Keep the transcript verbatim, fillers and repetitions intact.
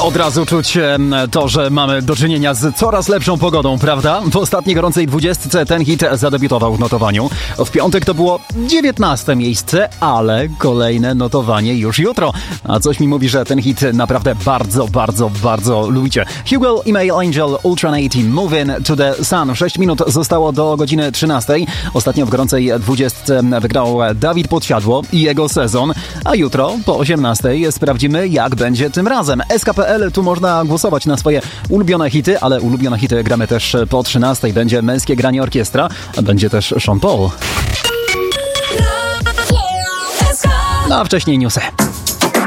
Od razu czuć to, że mamy do czynienia z coraz lepszą pogodą, prawda? W ostatniej gorącej dwudziestce ten hit zadebiutował w notowaniu. W piątek to było dziewiętnaste miejsce, ale kolejne notowanie już jutro. A coś mi mówi, że ten hit naprawdę bardzo, bardzo, bardzo lubicie. Hugo, Email Angel, Ultra osiem, Moving to the Sun. sześć minut zostało do godziny trzynastej. Ostatnio w gorącej dwudziestce wygrał Dawid Podsiadło i jego sezon. A jutro po osiemnastej sprawdzimy, jak będzie tym razem. S K P L, tu można głosować na swoje ulubione hity, ale ulubione hity gramy też po trzynastej. Będzie męskie granie orkiestra, a będzie też Sean Paul. No a wcześniej newsy.